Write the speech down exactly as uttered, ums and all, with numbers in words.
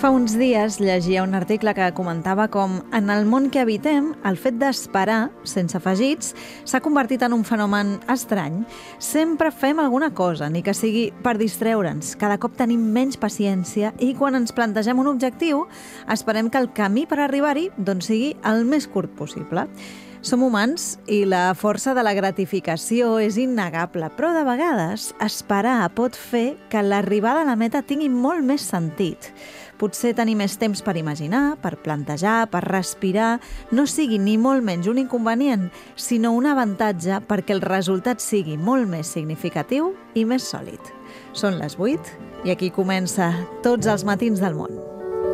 Fa uns dies llegia un article que comentava com en el món que habitem el fet d'esperar, sense afegits, s'ha convertit en un fenomen estrany. Sempre fem alguna cosa, ni que sigui per distreure'ns. Cada cop tenim menys paciència i quan ens plantegem un objectiu esperem que el camí per arribar-hi doncs, sigui el més curt possible. Som humans i la força de la gratificació és innegable, però de vegades esperar pot fer que l'arribada a la meta tingui molt més sentit. Potser tenir més temps per imaginar, per plantejar, per respirar, no sigui ni molt menys un inconvenient, sinó un avantatge perquè el resultat sigui molt més significatiu i més sòlid. Són les vuit i aquí comença Tots els matins del món.